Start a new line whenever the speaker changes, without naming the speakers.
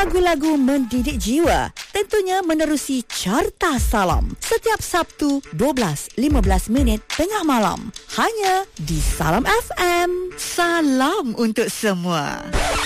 lagu-lagu mendidik jiwa, tentunya menerusi Carta Salam setiap Sabtu 12.15 tengah malam, hanya di Salam FM. Salam untuk semua.